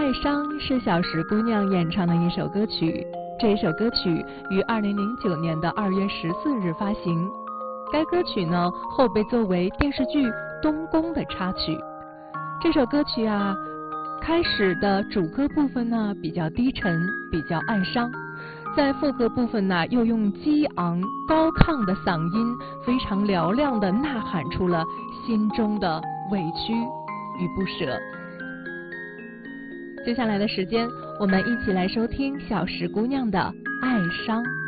爱伤》是小石姑娘演唱的一首歌曲，这首歌曲于2009年的2月14日发行。该歌曲呢后被作为电视剧《东宫》的插曲。这首歌曲啊，开始的主歌部分呢比较低沉，比较哀伤，在副歌部分呢又用激昂高亢的嗓音，非常嘹亮地呐喊出了心中的委屈与不舍。接下来的时间，我们一起来收听小石姑娘的《爱伤》。